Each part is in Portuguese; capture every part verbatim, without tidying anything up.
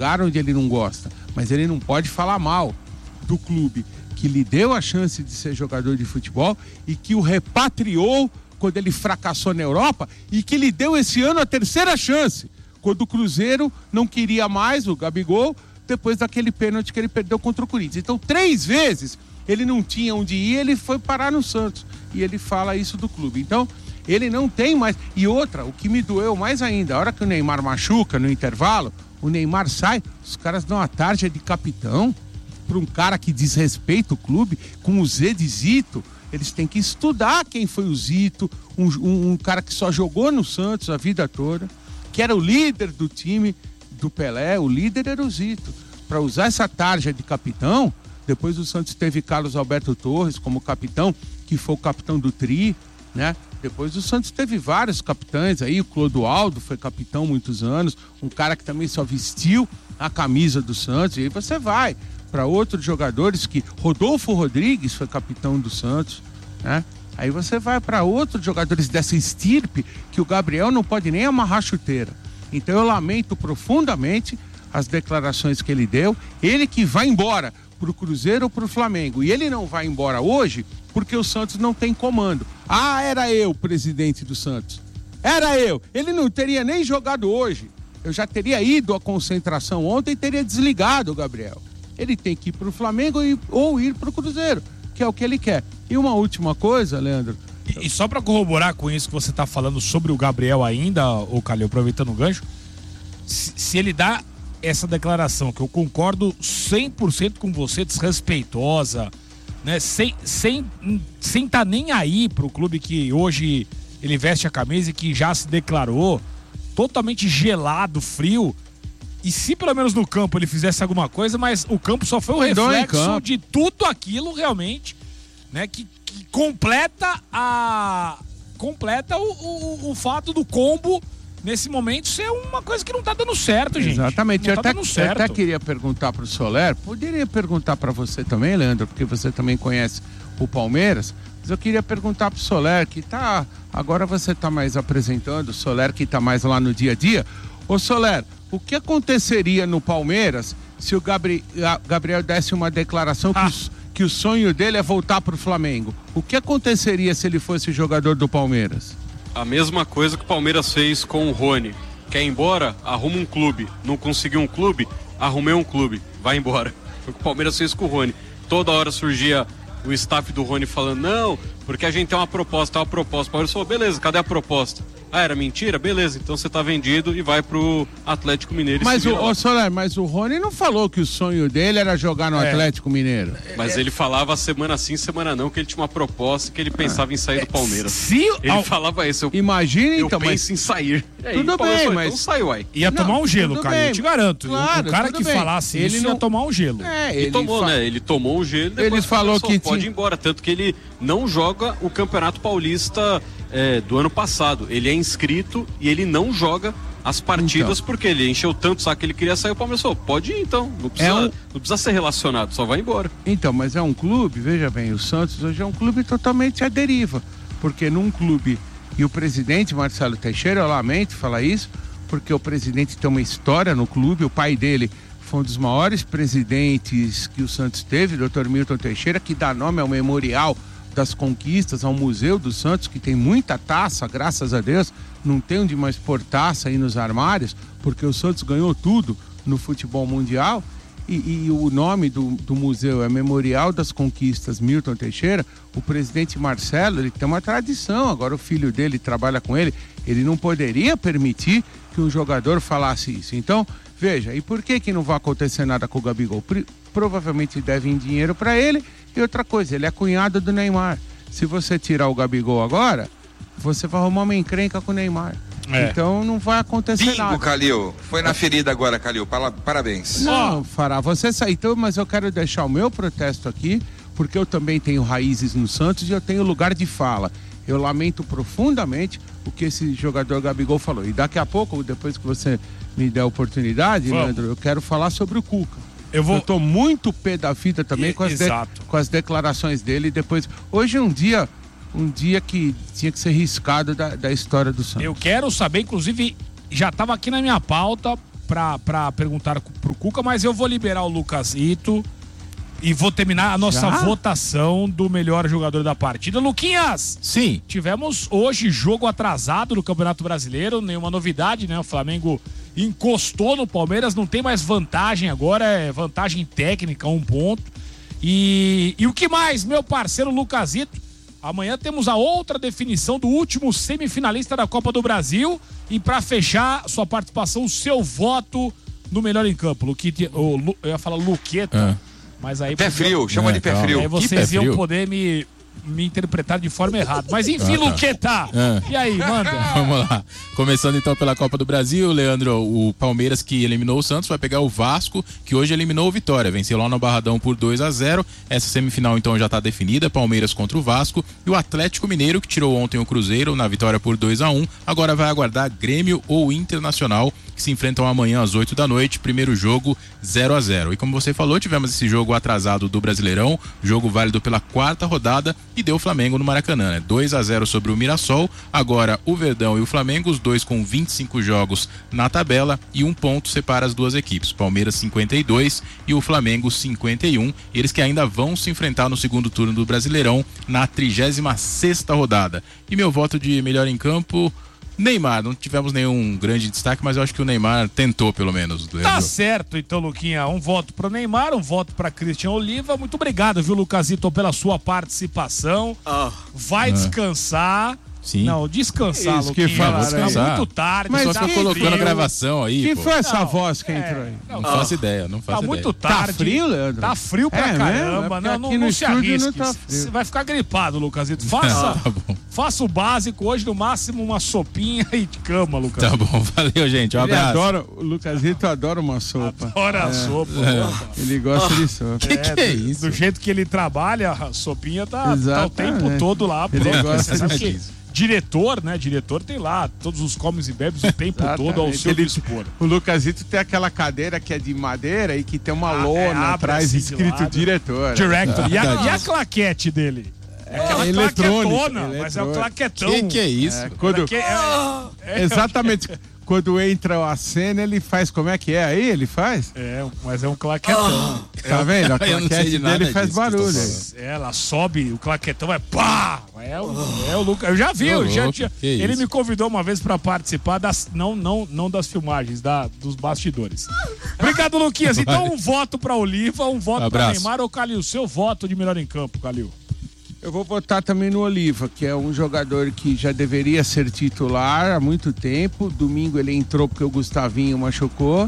lugar onde ele não gosta, mas ele não pode falar mal do clube que lhe deu a chance de ser jogador de futebol e que o repatriou quando ele fracassou na Europa e que lhe deu esse ano a terceira chance, quando o Cruzeiro não queria mais o Gabigol, depois daquele pênalti que ele perdeu contra o Corinthians. Então, três vezes ele não tinha onde ir, ele foi parar no Santos. E ele fala isso do clube. Então, ele não tem mais. E outra, o que me doeu mais ainda, a hora que o Neymar machuca no intervalo, o Neymar sai, os caras dão a tarja de capitão para um cara que desrespeita o clube, com o Z de Zito. Eles têm que estudar quem foi o Zito, um, um, um cara que só jogou no Santos a vida toda, que era o líder do time do Pelé, o líder era o Zito. Para usar essa tarja de capitão, depois o Santos teve Carlos Alberto Torres como capitão, que foi o capitão do Tri, né? Depois o Santos teve vários capitães aí, o Clodoaldo foi capitão muitos anos, um cara que também só vestiu a camisa do Santos, e aí você vai para outros jogadores que... Rodolfo Rodrigues foi capitão do Santos, né? Aí você vai para outros jogadores dessa estirpe que o Gabriel não pode nem amarrar chuteira. Então eu lamento profundamente as declarações que ele deu. Ele que vai embora pro Cruzeiro ou pro Flamengo. E ele não vai embora hoje porque o Santos não tem comando. Ah, era eu, presidente do Santos. Era eu. Ele não teria nem jogado hoje. Eu já teria ido à concentração ontem e teria desligado o Gabriel. Ele tem que ir pro Flamengo e, ou ir pro Cruzeiro, que é o que ele quer. E uma última coisa, Leandro... E, e só para corroborar com isso que você tá falando sobre o Gabriel ainda, ô Calil, aproveitando o gancho, se, se ele dá essa declaração, que eu concordo cem por cento com você, desrespeitosa, né, sem sem sem tá nem aí pro clube que hoje ele veste a camisa e que já se declarou, totalmente gelado, frio. E se pelo menos no campo ele fizesse alguma coisa, mas o campo só foi o reflexo de tudo aquilo realmente, né, que, que completa a completa o, o, o fato do combo nesse momento ser uma coisa que não tá dando certo, gente. Exatamente. Não eu, tá até, dando certo. eu até queria perguntar pro Soler, poderia perguntar para você também, Leandro, porque você também conhece o Palmeiras, mas eu queria perguntar pro Soler, que tá, agora você tá mais apresentando, o Soler que tá mais lá no dia a dia. Ô Soler, o que aconteceria no Palmeiras se o Gabri, Gabriel desse uma declaração ah. que, o, que o sonho dele é voltar pro Flamengo? O que aconteceria se ele fosse jogador do Palmeiras? A mesma coisa que o Palmeiras fez com o Rony. Quer ir embora? Arruma um clube. Não conseguiu um clube? Arrumei um clube. Vai embora. Foi o que o Palmeiras fez com o Rony. Toda hora surgia o staff do Rony falando, não, porque a gente tem uma proposta, tem uma proposta. O Palmeiras falou, beleza, cadê a proposta? Ah, era mentira? Beleza, então você tá vendido e vai pro Atlético Mineiro. Mas o, o Soler, mas o Rony não falou que o sonho dele era jogar no é. Atlético Mineiro. Mas é. ele falava semana sim, semana não, que ele tinha uma proposta, que ele pensava ah. em sair do Palmeiras. Se, ele ao... falava isso. Eu, Imagina eu então, penso mas... em sair. É, tudo bem, falou, mas... Então sai, uai. Ia não, tomar um gelo, cara, bem. eu te garanto. Claro, o cara que bem. falasse ele isso não... ia tomar um gelo. É, ele tomou, fa... né? Ele tomou um gelo e ele falou que pode tinha... ir embora. Tanto que ele não joga o Campeonato Paulista é, do ano passado. Ele é inscrito e ele não joga as partidas então. porque ele encheu tanto o saco que ele queria sair. O Palmeiras falou, pode ir então, não precisa, é um... não precisa ser relacionado, só vai embora. Então, mas é um clube, veja bem, o Santos hoje é um clube totalmente à deriva, porque num clube, e o presidente Marcelo Teixeira, eu lamento falar isso, porque o presidente tem uma história no clube, o pai dele foi um dos maiores presidentes que o Santos teve, doutor Milton Teixeira, que dá nome ao Memorial das Conquistas, ao Museu do Santos, que tem muita taça, graças a Deus, não tem onde mais pôr taça aí nos armários, porque o Santos ganhou tudo no futebol mundial, e, e o nome do, do museu é Memorial das Conquistas Milton Teixeira. O presidente Marcelo, ele tem uma tradição, agora o filho dele trabalha com ele, ele não poderia permitir que um jogador falasse isso. Então, veja, e por que que não vai acontecer nada com o Gabigol? Provavelmente devem dinheiro para ele. E outra coisa, ele é cunhado do Neymar. Se você tirar o Gabigol agora, você vai arrumar uma encrenca com o Neymar. É. Então não vai acontecer Bingo, nada. Calil. Foi na ferida agora, Calil. Parabéns. Não, oh. Fará, você saiu, mas eu quero deixar o meu protesto aqui, porque eu também tenho raízes no Santos e eu tenho lugar de fala. Eu lamento profundamente o que esse jogador Gabigol falou. E daqui a pouco, depois que você me der a oportunidade, Vamos. Leandro, eu quero falar sobre o Cuca. Eu, vou... eu tô muito pé da fita também e, com, as de... com as declarações dele. Depois, hoje é um dia, um dia que tinha que ser riscado da, da história do Santos. Eu quero saber, inclusive, já estava aqui na minha pauta pra, pra perguntar pro Cuca, mas eu vou liberar o Lucasito e vou terminar a nossa Já? votação do melhor jogador da partida. Luquinhas! Sim. Tivemos hoje jogo atrasado no Campeonato Brasileiro, nenhuma novidade, né? O Flamengo encostou no Palmeiras, não tem mais vantagem agora, é vantagem técnica, um ponto. E, e o que mais, meu parceiro Lucasito? Amanhã temos a outra definição do último semifinalista da Copa do Brasil. E para fechar sua participação, o seu voto no melhor em campo. Luquite, oh, Lu, eu ia falar Luqueta, é. mas aí... Pé frio, chama é, de pé frio. Aí vocês iam poder me... me interpretar de forma errada. Mas enfim, ah, tá. Luqueta, é. e aí, manda? Vamos lá. Começando então pela Copa do Brasil, Leandro, o Palmeiras que eliminou o Santos vai pegar o Vasco, que hoje eliminou o Vitória, venceu lá no Barradão por dois a zero. Essa semifinal então já está definida, Palmeiras contra o Vasco, e o Atlético Mineiro, que tirou ontem o Cruzeiro na vitória por dois a um, agora vai aguardar Grêmio ou Internacional, que se enfrentam amanhã às oito da noite, primeiro jogo zero a zero. E como você falou, tivemos esse jogo atrasado do Brasileirão, jogo válido pela quarta rodada, e deu o Flamengo no Maracanã, né? dois a zero sobre o Mirassol. Agora o Verdão e o Flamengo, os dois com vinte e cinco jogos na tabela, e um ponto separa as duas equipes. Palmeiras cinquenta e dois e o Flamengo cinquenta e um. Eles que ainda vão se enfrentar no segundo turno do Brasileirão na trigésima sexta rodada. E meu voto de melhor em campo, Neymar. Não tivemos nenhum grande destaque, mas eu acho que o Neymar tentou, pelo menos. Tá certo, então, Luquinha. Um voto pro Neymar, um voto pra Christian Oliva. Muito obrigado, viu, Lucasito, pela sua participação. Oh. Vai ah. descansar. Sim. Não, descansar, Isso que fala, Descansar. Muito tarde. Mas só tá ficou colocando a gravação aí. Quem pô. foi essa não, voz que é, entrou aí? Não, não ah. faço ideia, não faço tá ideia. muito tarde. Tá frio, Leandro? Tá frio pra é, caramba. É não, não, não se arrisque. Tá Você vai ficar gripado, Lucasito. Faça, tá bom. faça o básico hoje, no máximo uma sopinha e cama, Lucasito. Tá bom, valeu, gente. Um Ele abraço. Adora, o Lucasito adora uma sopa. Adora é. a sopa. É. Ele gosta de sopa. Que que é isso? Do jeito que ele trabalha, a sopinha tá, tá o tempo todo lá. Ele pronto. gosta Você sabe disso. que diretor, né? Diretor tem lá todos os comes e bebes o tempo Exatamente. todo ao seu Ele, dispor. O Lucasito tem aquela cadeira que é de madeira e que tem uma Ah, lona é, atrás assim escrito diretor. Director. Ah, e, a, tá e a claquete dele? É aquela É claquetona, eletrônica, mas é o claquetão. Que que é isso? É, quando, Que é, é, exatamente. Quando entra a cena, ele faz como é que é aí? Ele faz? é, mas é um claquetão. Tá vendo? A Eu não sei claquete de nada dele faz disso que eu tô barulho. falando. É, ela sobe, o claquetão vai pá! É o, é o Lucas. Eu já vi, eu já louco, tinha, que ele isso? me convidou uma vez pra participar das, não, não, não das filmagens, da, dos bastidores. Obrigado, Luquinhas. Então, um voto pra Oliva, um voto pra Abraço. Neymar. Ô, Calil, seu voto de melhor em campo, Calil. Eu vou votar também no Oliva, que é um jogador que já deveria ser titular há muito tempo. Domingo ele entrou porque o Gustavinho machucou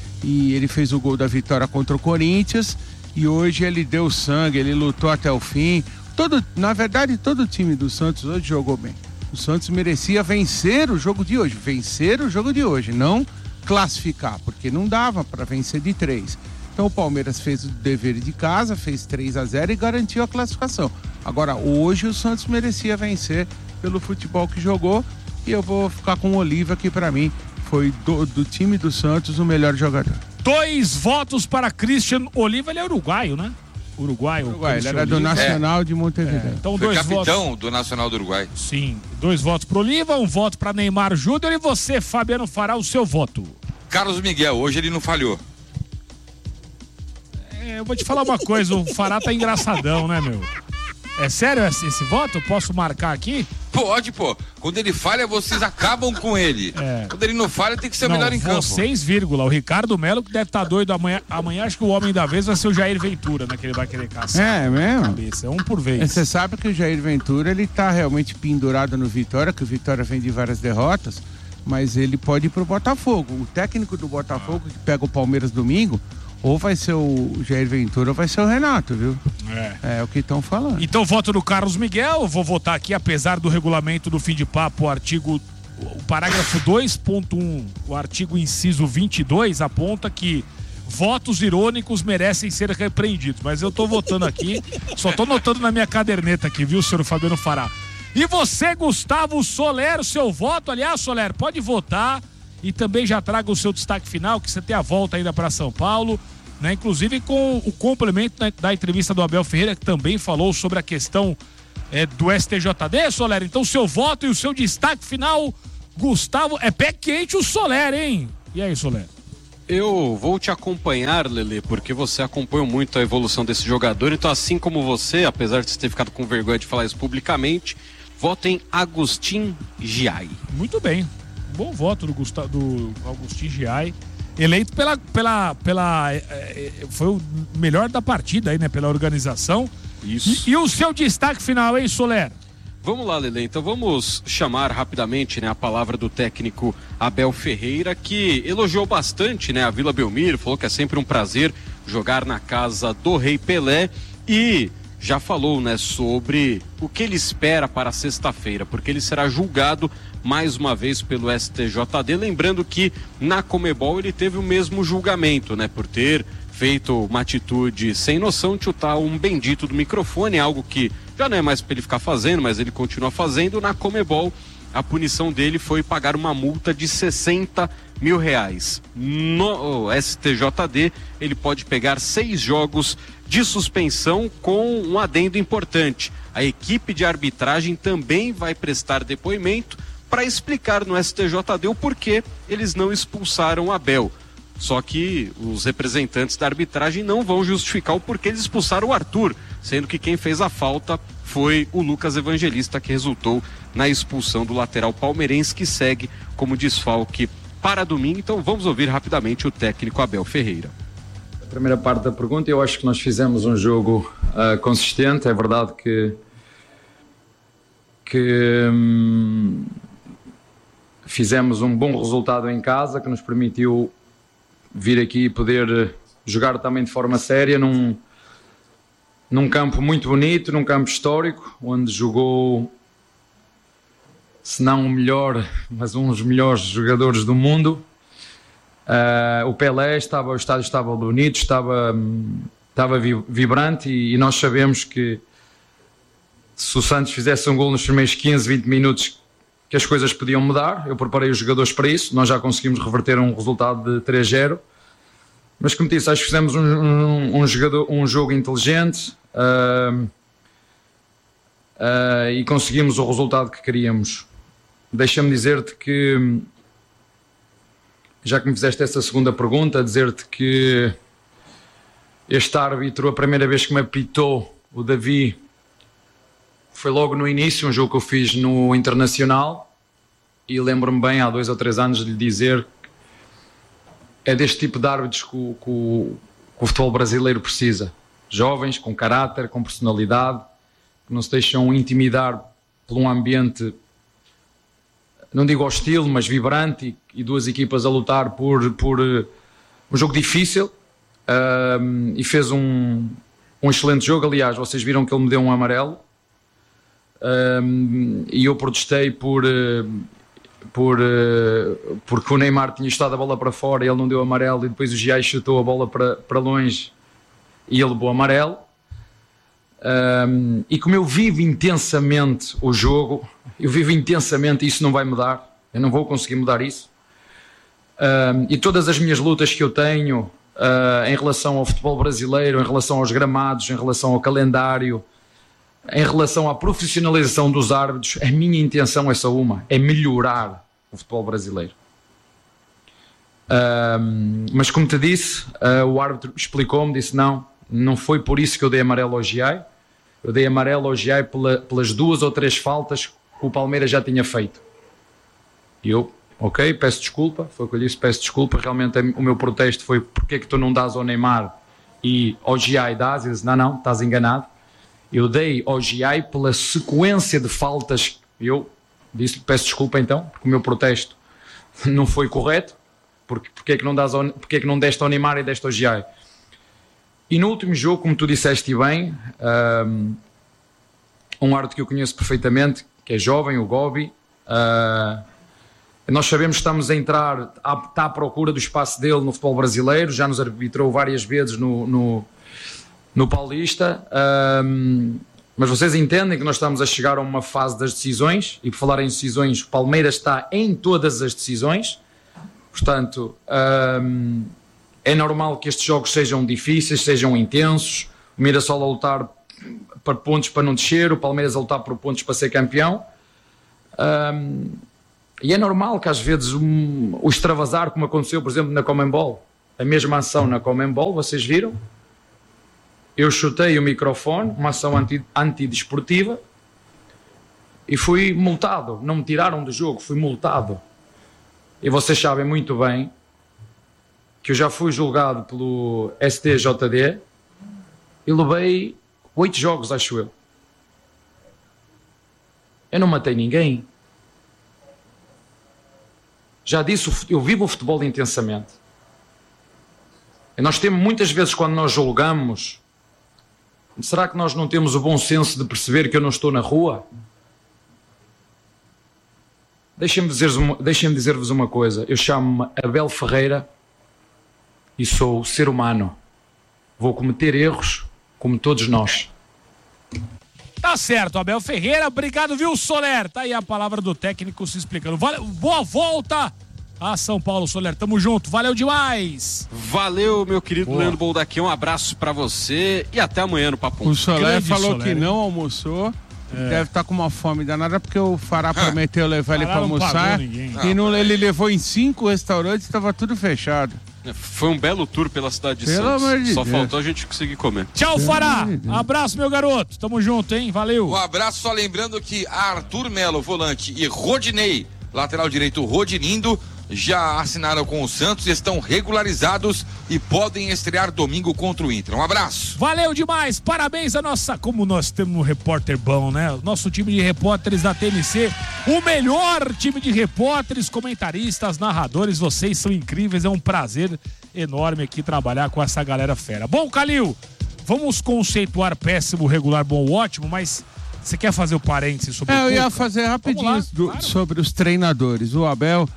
e ele fez o gol da vitória contra o Corinthians. E hoje ele deu sangue, ele lutou até o fim. Todo, na verdade, todo o time do Santos hoje jogou bem. O Santos merecia vencer o jogo de hoje, vencer o jogo de hoje, não classificar, porque não dava para vencer de três. Então o Palmeiras fez o dever de casa, fez três a zero e garantiu a classificação. Agora, hoje o Santos merecia vencer pelo futebol que jogou e eu vou ficar com o Oliva, que para mim foi do, do time do Santos o melhor jogador. Dois votos para Christian Oliva, ele é uruguaio, né? Uruguaio. Uruguai, ele era Oliva. do Nacional é. de Montevideo. É, então Foi dois capitão votos. do Nacional do Uruguai. Sim, dois votos para Oliva, um voto para Neymar Júnior e você, Fabiano, fará o seu voto. Carlos Miguel, hoje ele não falhou. É, eu vou te falar uma coisa, o Fará tá engraçadão, né, meu? É sério esse, esse voto? Eu posso marcar aqui? Pode, pô. Quando ele falha, vocês acabam com ele. É. Quando ele não falha, tem que ser o Não, melhor em campo. Vocês, vírgula. O Ricardo Melo, que deve estar tá doido amanhã. Amanhã acho que o homem da vez vai ser o Jair Ventura, né? Que ele vai querer caçar. É mesmo? Cabeça. É um por vez. Você sabe que o Jair Ventura, ele tá realmente pendurado no Vitória, que o Vitória vem de várias derrotas, mas ele pode ir pro Botafogo. O técnico do Botafogo, que pega o Palmeiras domingo, ou vai ser o Jair Ventura ou vai ser o Renato, viu? É. É o que estão falando. Então, voto do Carlos Miguel. Eu vou votar aqui, apesar do regulamento do fim de papo, o artigo, o parágrafo dois ponto um, o artigo inciso vinte e dois, aponta que votos irônicos merecem ser repreendidos. Mas eu tô votando aqui, só tô notando na minha caderneta aqui, viu, senhor Fabiano Fará? E você, Gustavo Soler, o seu voto, aliás, Soler, pode votar e também já traga o seu destaque final, que você tem a volta ainda para São Paulo, né? Inclusive com o complemento da, da entrevista do Abel Ferreira, que também falou sobre a questão é, do S T J D, Soler. Então, seu voto e o seu destaque final, Gustavo, é pé quente o Soler, hein? E aí, Soler? Eu vou te acompanhar, Lelê, porque você acompanha muito a evolução desse jogador. Então, assim como você, apesar de você ter ficado com vergonha de falar isso publicamente, voto em Agustin Giai. Muito bem. Bom voto do, Gustavo, do Agustin Giai. Eleito pela, pela, pela é, é, foi o melhor da partida aí, né? Pela organização. Isso. E, e o seu destaque final, hein, Soler? Vamos lá, Lelê. Então vamos chamar rapidamente, né, a palavra do técnico Abel Ferreira, que elogiou bastante, né, a Vila Belmiro, falou que é sempre um prazer jogar na casa do Rei Pelé e já falou, né, sobre o que ele espera para sexta-feira, porque ele será julgado mais uma vez pelo S T J D, lembrando que na Conmebol ele teve o mesmo julgamento, né, por ter feito uma atitude sem noção de chutar um bendito do microfone, algo que já não é mais para ele ficar fazendo, mas ele continua fazendo. Na Conmebol, a punição dele foi pagar uma multa de sessenta mil reais. No S T J D, ele pode pegar seis jogos de suspensão com um adendo importante. A equipe de arbitragem também vai prestar depoimento para explicar no S T J D o porquê eles não expulsaram Abel. Só que os representantes da arbitragem não vão justificar o porquê eles expulsaram o Arthur, sendo que quem fez a falta foi o Lucas Evangelista, que resultou na expulsão do lateral palmeirense, que segue como desfalque para domingo. Então vamos ouvir rapidamente o técnico Abel Ferreira. A primeira parte da pergunta, eu acho que nós fizemos um jogo uh, consistente. É verdade que, que hum, fizemos um bom resultado em casa, que nos permitiu vir aqui e poder jogar também de forma séria num, num campo muito bonito, num campo histórico, onde jogou, se não o melhor, mas um dos melhores jogadores do mundo. Uh, o Pelé, estava, o estádio estava bonito, estava, estava vibrante e, e nós sabemos que se o Santos fizesse um gol nos primeiros quinze, vinte minutos, que as coisas podiam mudar. Eu preparei os jogadores para isso, nós já conseguimos reverter um resultado de três a zero, mas como disse, acho que fizemos um, um, um, jogador, um jogo inteligente uh, uh, e conseguimos o resultado que queríamos. Deixa-me dizer-te que, já que me fizeste essa segunda pergunta, dizer-te que este árbitro, a primeira vez que me apitou, o Davi, foi logo no início, um jogo que eu fiz no Internacional, e lembro-me bem, há dois ou três anos, de lhe dizer que é deste tipo de árbitros que o, que o, que o futebol brasileiro precisa. Jovens, com caráter, com personalidade, que não se deixam intimidar por um ambiente, não digo hostil, mas vibrante, e, e duas equipas a lutar por, por uh, um jogo difícil, uh, e fez um, um excelente jogo. Aliás, vocês viram que ele me deu um amarelo, Um, e eu protestei por, por, porque o Neymar tinha estado a bola para fora e ele não deu amarelo, e depois o Giai chutou a bola para, para longe e ele levou amarelo. Um, e como eu vivo intensamente o jogo, eu vivo intensamente, isso não vai mudar, eu não vou conseguir mudar isso. Um, e todas as minhas lutas que eu tenho uh, em relação ao futebol brasileiro, em relação aos gramados, em relação ao calendário, em relação à profissionalização dos árbitros, a minha intenção é só uma, é melhorar o futebol brasileiro. Um, mas como te disse, uh, o árbitro explicou-me, disse não, não foi por isso que eu dei amarelo ao Giai, eu dei amarelo ao Giai pela, pelas duas ou três faltas que o Palmeiras já tinha feito. E eu, ok, peço desculpa, foi o que eu disse, peço desculpa, realmente o meu protesto foi porque é que tu não dás ao Neymar e ao Giai dás, e disse, não, não, estás enganado. Eu dei ao Giai pela sequência de faltas. Eu disse-lhe, peço desculpa então, porque o meu protesto não foi correto. Porque, porque, é que não dás ao, porque é que não deste ao Neymar e deste ao Giai? E no último jogo, como tu disseste bem, um, um árbitro que eu conheço perfeitamente, que é jovem, o Gobi, uh, nós sabemos que estamos a entrar, está à procura do espaço dele no futebol brasileiro, já nos arbitrou várias vezes no... no no Paulista, um, mas vocês entendem que nós estamos a chegar a uma fase das decisões, e por falar em decisões, o Palmeiras está em todas as decisões, portanto, um, é normal que estes jogos sejam difíceis, sejam intensos, o Mirassol a lutar por pontos para não descer, o Palmeiras a lutar por pontos para ser campeão, um, e é normal que às vezes um, o extravasar, como aconteceu, por exemplo, na Conmebol, a mesma ação na Conmebol, vocês viram? Eu chutei o microfone, uma ação anti, antidesportiva, e fui multado. Não me tiraram do jogo, fui multado. E vocês sabem muito bem que eu já fui julgado pelo S T J D e levei oito jogos, acho eu. Eu não matei ninguém. Já disse, eu vivo o futebol intensamente. E nós temos muitas vezes, quando nós julgamos, será que nós não temos o bom senso de perceber que eu não estou na rua? Deixem-me dizer-vos uma, deixem-me dizer-vos uma coisa. Eu chamo-me Abel Ferreira e sou ser humano. Vou cometer erros como todos nós. Tá certo, Abel Ferreira. Obrigado, viu, Soler? Tá aí a palavra do técnico se explicando. Valeu, boa volta a São Paulo, Soler. Tamo junto. Valeu demais. Valeu, meu querido boa. Leandro Boldaquim. Um abraço pra você e até amanhã no Papo. O Soler Grande falou Soler, que hein? não almoçou. É. Deve estar com uma fome danada, porque o Fará prometeu levar ele pra almoçar. E não, ele levou em cinco restaurantes e estava tudo fechado. Foi um belo tour pela cidade de Pelo Santos. amor de Só Deus. faltou a gente conseguir comer. Tchau, Pelo Fará. amor de Deus. Abraço, meu garoto. Tamo junto, hein? Valeu. Um abraço, só lembrando que Arthur Melo, volante, e Rodinei, lateral direito Rodinindo, já assinaram com o Santos, estão regularizados e podem estrear domingo contra o Inter. Um abraço. Valeu demais, parabéns a nossa, como nós temos um repórter bom, né? Nosso time de repórteres da T M C, o melhor time de repórteres, comentaristas, narradores, vocês são incríveis, é um prazer enorme aqui trabalhar com essa galera fera. Bom, Calil, vamos conceituar péssimo, regular, bom, ótimo, mas você quer fazer o parênteses sobre É, o eu ia Cuca? fazer rapidinho lá, do- claro. sobre os treinadores. O Abel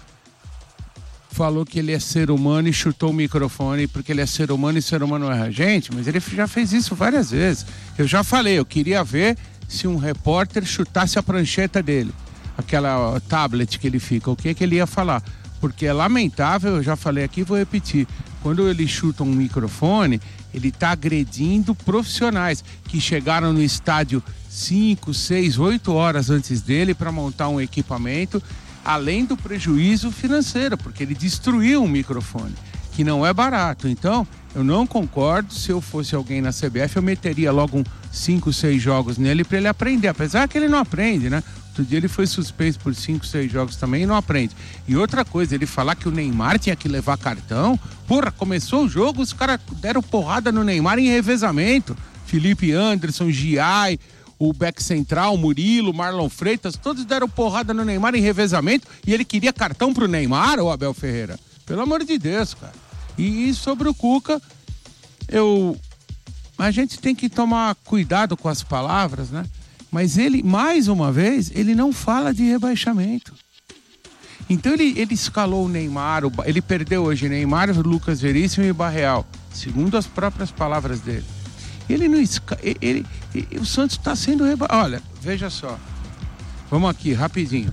falou que ele é ser humano e chutou o microfone porque ele é ser humano e ser humano erra. Gente, mas ele já fez isso várias vezes. Eu já falei, eu queria ver se um repórter chutasse a prancheta dele, aquela ó, tablet que ele fica, o que que ele ia falar. Porque é lamentável, eu já falei aqui, vou repetir, quando ele chuta um microfone, ele está agredindo profissionais que chegaram no estádio cinco, seis, oito horas antes dele para montar um equipamento, além do prejuízo financeiro, porque ele destruiu um microfone, que não é barato. Então, eu não concordo. Se eu fosse alguém na C B F, eu meteria logo um cinco, seis jogos nele para ele aprender, apesar que ele não aprende, né? Outro dia ele foi suspenso por cinco, seis jogos também e não aprende. E outra coisa, ele falar que o Neymar tinha que levar cartão, porra, começou o jogo, os caras deram porrada no Neymar em revezamento. Felipe Anderson, Giai, o Beck Central, Murilo, Marlon Freitas, todos deram porrada no Neymar em revezamento e ele queria cartão pro Neymar, o Abel Ferreira. Pelo amor de Deus, cara. E, e sobre o Cuca, eu... a gente tem que tomar cuidado com as palavras, né? Mas ele, mais uma vez, ele não fala de rebaixamento. Então ele, ele escalou o Neymar, o, ele perdeu hoje Neymar, Lucas Veríssimo e Barreal, segundo as próprias palavras dele. Ele não esca... ele, ele, ele, o Santos está sendo rebaixado. Olha, veja só. Vamos aqui, rapidinho.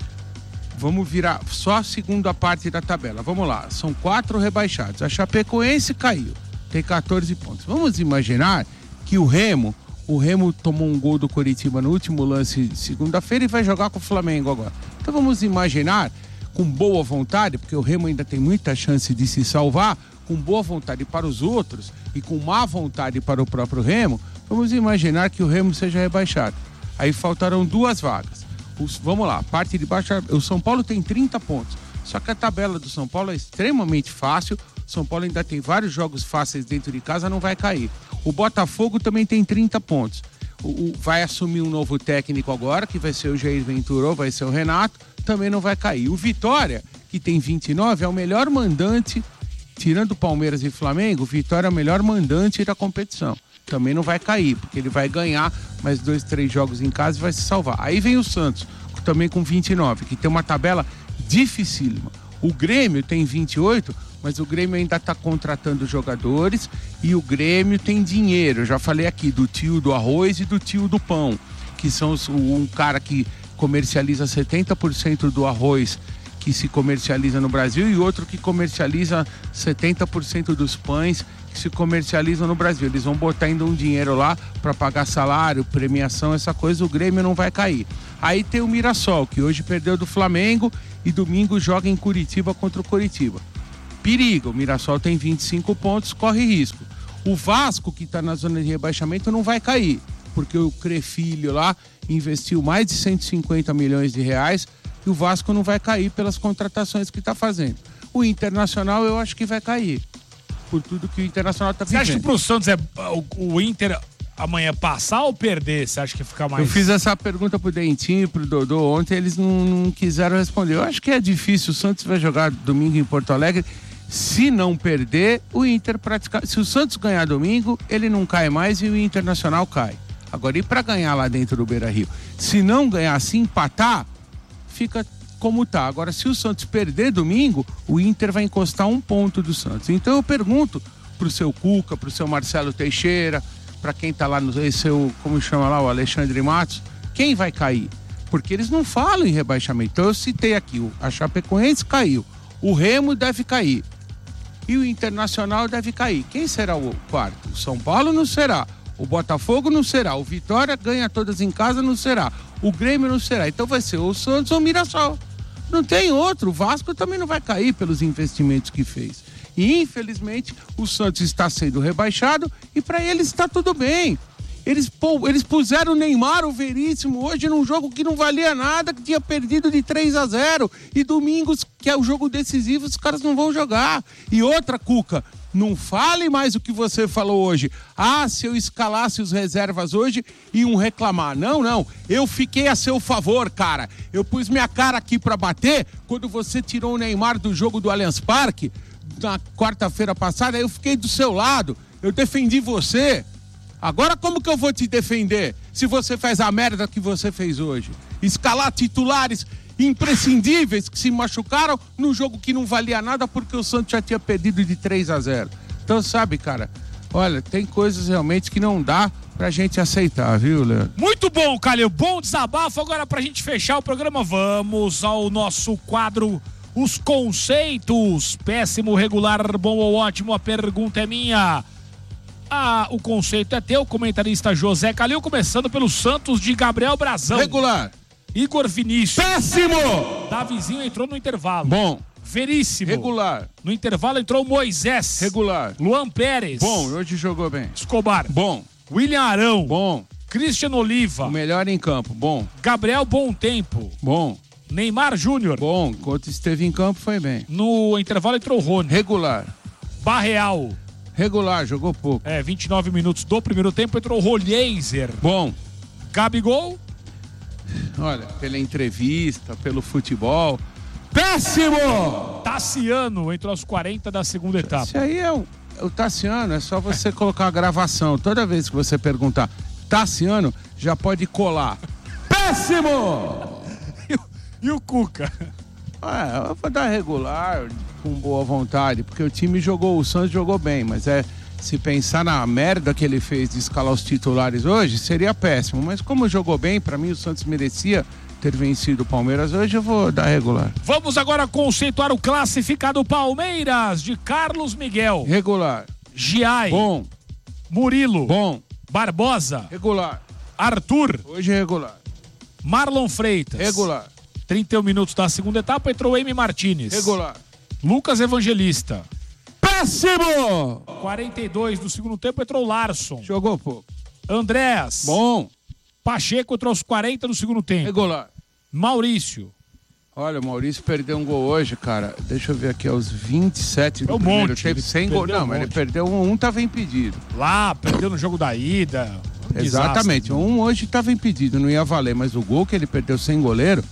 Vamos virar só a segunda parte da tabela. Vamos lá, são quatro rebaixados. A Chapecoense caiu, tem quatorze pontos. Vamos imaginar que o Remo, o Remo tomou um gol do Coritiba no último lance segunda-feira e vai jogar com o Flamengo agora. Então vamos imaginar, com boa vontade, porque o Remo ainda tem muita chance de se salvar, com boa vontade para os outros e com má vontade para o próprio Remo, vamos imaginar que o Remo seja rebaixado. Aí faltarão duas vagas. Os, vamos lá, parte de baixo, o São Paulo tem trinta pontos. Só que a tabela do São Paulo é extremamente fácil. O São Paulo ainda tem vários jogos fáceis dentro de casa, não vai cair. O Botafogo também tem trinta pontos. O, o, vai assumir um novo técnico agora, que vai ser o Jair Ventura ou vai ser o Renato, também não vai cair. O Vitória, que tem vinte e nove, é o melhor mandante. Tirando Palmeiras e Flamengo, o Vitória é o melhor mandante da competição. Também não vai cair, porque ele vai ganhar mais dois, três jogos em casa e vai se salvar. Aí vem o Santos, também com vinte e nove, que tem uma tabela dificílima. O Grêmio tem vinte e oito, mas o Grêmio ainda está contratando jogadores e o Grêmio tem dinheiro. Eu já falei aqui do tio do arroz e do tio do pão, que são os, um cara que comercializa setenta por cento do arroz que se comercializa no Brasil e outro que comercializa setenta por cento dos pães que se comercializam no Brasil. Eles vão botar ainda um dinheiro lá para pagar salário, premiação, essa coisa, o Grêmio não vai cair. Aí tem o Mirassol, que hoje perdeu do Flamengo e domingo joga em Curitiba contra o Coritiba. periga. O Mirassol tem vinte e cinco pontos, corre risco. O Vasco, que está na zona de rebaixamento, não vai cair, porque o Crefilho lá investiu mais de cento e cinquenta milhões de reais e o Vasco não vai cair pelas contratações que está fazendo. O Internacional eu acho que vai cair, por tudo que o Internacional está vivendo. Você acha que pro Santos é o, o Inter amanhã passar ou perder? Você acha que fica mais... Eu fiz essa pergunta pro Dentinho e pro Dodô ontem, eles não, não quiseram responder. Eu acho que é difícil, o Santos vai jogar domingo em Porto Alegre. Se não perder, o Inter praticamente... Se o Santos ganhar domingo, ele não cai mais e o Internacional cai. Agora, e para ganhar lá dentro do Beira-Rio? Se não ganhar, se empatar, fica como tá. Agora, se o Santos perder domingo, o Inter vai encostar um ponto do Santos. Então eu pergunto pro seu Cuca, pro seu Marcelo Teixeira, para quem tá lá no seu, como chama lá, o Alexandre Matos, quem vai cair? Porque eles não falam em rebaixamento. Então eu citei aqui, a Chapecoense caiu, o Remo deve cair e o Internacional deve cair. Quem será o quarto? O São Paulo não será, o Botafogo não será, o Vitória ganha todas em casa não será, o Grêmio não será. Então vai ser o Santos ou o Mirassol. Não tem outro. O Vasco também não vai cair pelos investimentos que fez. E, infelizmente, o Santos está sendo rebaixado e para eles está tudo bem. Eles, pô, eles puseram o Neymar, o Veríssimo, hoje num jogo que não valia nada, que tinha perdido de três a zero. E domingos, que é o jogo decisivo, os caras não vão jogar. E outra, Cuca, não fale mais o que você falou hoje. Ah, se eu escalasse os reservas hoje, iam reclamar. Não, não. Eu fiquei a seu favor, cara. Eu pus minha cara aqui pra bater quando você tirou o Neymar do jogo do Allianz Parque na quarta-feira passada. Eu fiquei do seu lado. Eu defendi você. Agora como que eu vou te defender se você faz a merda que você fez hoje? Escalar titulares imprescindíveis que se machucaram num jogo que não valia nada porque o Santos já tinha perdido de três a zero. Então, sabe, cara, olha, tem coisas realmente que não dá pra gente aceitar, viu, Leandro? Muito bom, Calil, bom desabafo. Agora, pra gente fechar o programa, vamos ao nosso quadro Os Conceitos. Péssimo, regular, bom ou ótimo, a pergunta é minha. Ah, o conceito é teu, comentarista José Calil, começando pelo Santos de Gabriel Brazão. Regular. Igor Vinícius. Péssimo! Davizinho entrou no intervalo. Bom. Veríssimo. Regular. No intervalo entrou Moisés. Regular. Luan Pérez. Bom, hoje jogou bem. Escobar. Bom. William Arão. Bom. Cristian Oliva. O melhor em campo. Bom. Gabriel Bom Tempo. Bom. Neymar Júnior. Bom, enquanto esteve em campo foi bem. No intervalo entrou Rony. Regular. Barreal. Regular, jogou pouco. É, vinte e nove minutos do primeiro tempo entrou Rolheiser. Bom. Gabigol. Olha, pela entrevista, pelo futebol. Péssimo! Tassiano entrou aos quarenta da segunda etapa. Isso aí é o, o Tassiano, é só você colocar a gravação. Toda vez que você perguntar Tassiano, já pode colar. Péssimo! E o, e o Cuca? É, eu vou dar regular, com boa vontade, porque o time jogou, o Santos jogou bem, mas é, se pensar na merda que ele fez de escalar os titulares hoje, seria péssimo. Mas como jogou bem, pra mim o Santos merecia ter vencido o Palmeiras hoje, eu vou dar regular. Vamos agora conceituar o classificado Palmeiras de Carlos Miguel. Regular. Giai. Bom. Murilo. Bom. Barbosa. Regular. Arthur. Hoje é regular. Marlon Freitas. Regular. trinta e um minutos da segunda etapa, entrou Amy Martinez. Regular. Lucas Evangelista. Péssimo! quarenta e dois do segundo tempo, entrou Larson. Jogou pouco. Andréas. Bom. Pacheco entrou aos quarenta do segundo tempo. Regular. Maurício. Olha, o Maurício perdeu um gol hoje, cara. Deixa eu ver aqui, aos vinte e sete do um primeiro monte, tempo. Sem gol. Não, um mas ele monte. perdeu um, um tava impedido. Lá, perdeu no jogo da ida. Um Exatamente, desastre. um hoje tava impedido, não ia valer, mas o gol que ele perdeu sem goleiro,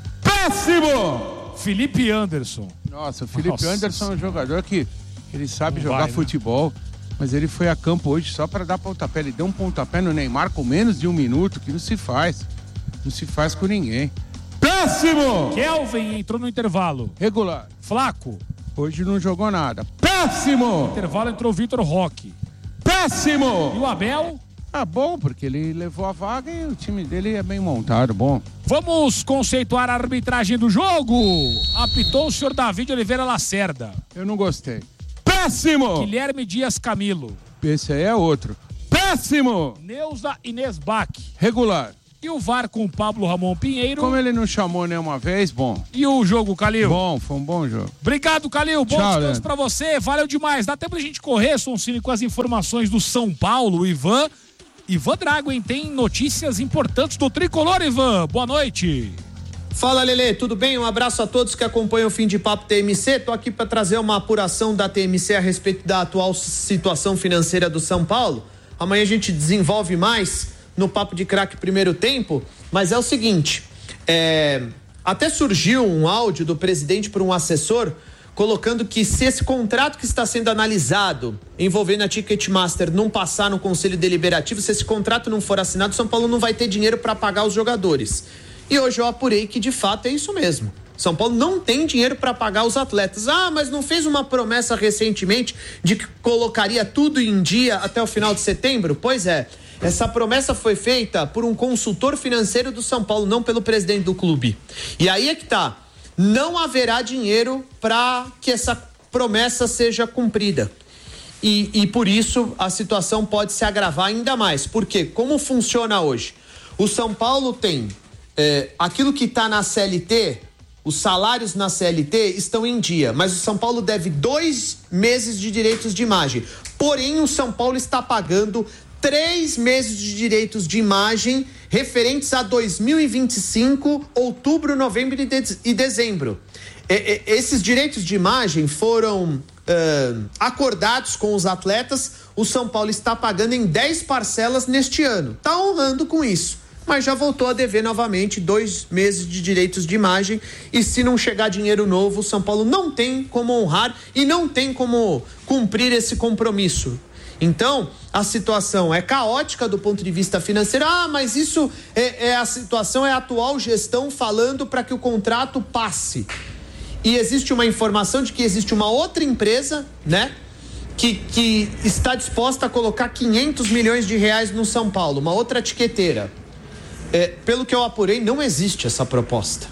péssimo! Felipe Anderson. Nossa, o Felipe Nossa. Anderson é um jogador que ele sabe Não jogar vai, né? futebol, mas ele foi a campo hoje só para dar pontapé. Ele deu um pontapé no Neymar com menos de um minuto, que não se faz. Não se faz com ninguém. Péssimo! Kelvin entrou no intervalo. Regular. Flaco. Hoje não jogou nada. Péssimo! No intervalo entrou Vitor Roque. Péssimo! E o Abel? Ah, bom, porque ele levou a vaga e o time dele é bem montado, bom. Vamos conceituar a arbitragem do jogo. Apitou o senhor David Oliveira Lacerda. Eu não gostei. Péssimo! Guilherme Dias Camilo. Esse aí é outro. Péssimo! Neuza Inês Bach. Regular. E o V A R com o Pablo Ramon Pinheiro. Como ele não chamou nenhuma vez, bom. E o jogo, Calil? Bom, foi um bom jogo. Obrigado, Calil. Bom Tchau, descanso pra você. Valeu demais. Dá tempo pra gente correr, Sonsini, com as informações do São Paulo. O Ivan. Ivan Drago, hein? Tem notícias importantes do Tricolor, Ivan. Boa noite. Fala, Lelê, tudo bem? Um abraço a todos que acompanham o Fim de Papo T M C. Tô aqui para trazer uma apuração da T M C a respeito da atual situação financeira do São Paulo. Amanhã a gente desenvolve mais no Papo de Craque Primeiro Tempo, mas é o seguinte, é... até surgiu um áudio do presidente por um assessor colocando que se esse contrato que está sendo analisado envolvendo a Ticketmaster não passar no Conselho Deliberativo, se esse contrato não for assinado, São Paulo não vai ter dinheiro para pagar os jogadores. E hoje eu apurei que de fato é isso mesmo. São Paulo não tem dinheiro para pagar os atletas. Ah, mas não fez uma promessa recentemente de que colocaria tudo em dia até o final de setembro? Pois é, essa promessa foi feita por um consultor financeiro do São Paulo, não pelo presidente do clube. E aí é que tá, não haverá dinheiro para que essa promessa seja cumprida. E, e por isso a situação pode se agravar ainda mais. Porque como funciona hoje? O São Paulo tem é, aquilo que está na C L T, os salários na C L T estão em dia, mas o São Paulo deve dois meses de direitos de imagem. Porém, o São Paulo está pagando três meses de direitos de imagem referentes a dois mil e vinte e cinco, outubro, novembro e, de- e dezembro. E, e, esses direitos de imagem foram uh, acordados com os atletas. O São Paulo está pagando em dez parcelas neste ano. Está honrando com isso, mas já voltou a dever novamente dois meses de direitos de imagem. E se não chegar dinheiro novo, o São Paulo não tem como honrar e não tem como cumprir esse compromisso. Então, a situação é caótica do ponto de vista financeiro. Ah, mas isso é, é a situação, é a atual gestão falando para que o contrato passe. E existe uma informação de que existe uma outra empresa, né, que, que está disposta a colocar quinhentos milhões de reais no São Paulo, uma outra etiqueteira. É, pelo que eu apurei, não existe essa proposta.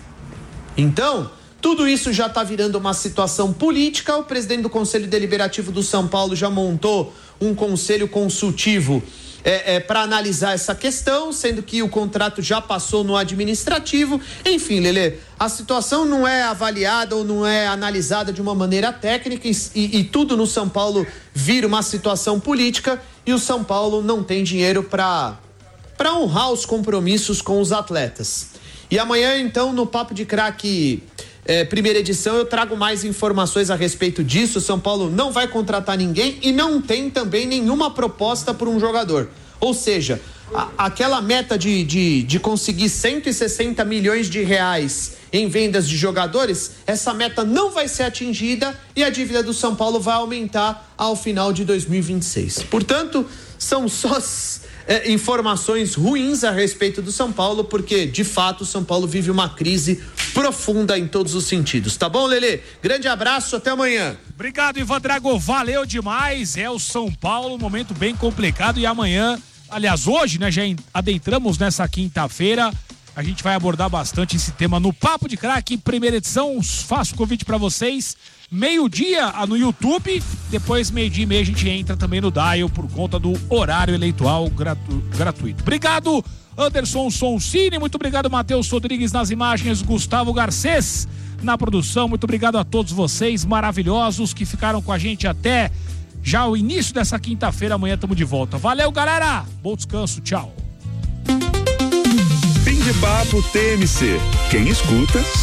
Então, tudo isso já está virando uma situação política. O presidente do Conselho Deliberativo do São Paulo já montou um conselho consultivo é, é, para analisar essa questão, sendo que o contrato já passou no administrativo. Enfim, Lelê, a situação não é avaliada ou não é analisada de uma maneira técnica e, e, e tudo no São Paulo vira uma situação política e o São Paulo não tem dinheiro para para honrar os compromissos com os atletas. E amanhã, então, no Papo de Craque É, primeira edição, eu trago mais informações a respeito disso. O São Paulo não vai contratar ninguém e não tem também nenhuma proposta por um jogador. Ou seja, a, aquela meta de, de, de conseguir cento e sessenta milhões de reais em vendas de jogadores, essa meta não vai ser atingida e a dívida do São Paulo vai aumentar ao final de dois mil e vinte e seis. Portanto, são só É, informações ruins a respeito do São Paulo, porque de fato o São Paulo vive uma crise profunda em todos os sentidos. Tá bom, Lelê? Grande abraço, até amanhã. Obrigado, Ivan Drago, valeu demais. É o São Paulo, momento bem complicado, e amanhã, aliás hoje, né, já adentramos nessa quinta-feira, a gente vai abordar bastante esse tema no Papo de Craque, primeira edição. Faço o convite para vocês, meio-dia no YouTube, depois meio-dia e meia a gente entra também no Dial por conta do horário eleitoral gratu- gratuito. Obrigado, Anderson Sonsini, muito obrigado, Matheus Rodrigues nas imagens, Gustavo Garcês na produção, muito obrigado a todos vocês maravilhosos que ficaram com a gente até já o início dessa quinta-feira. Amanhã estamos de volta. Valeu, galera, bom descanso, tchau. Fim de Papo T M C. Quem escuta